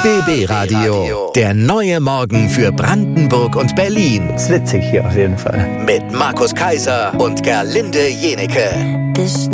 BB Radio. Der neue Morgen für Brandenburg und Berlin. Ist witzig hier auf jeden Fall. Mit Markus Kaiser und Gerlinde Jenecke. This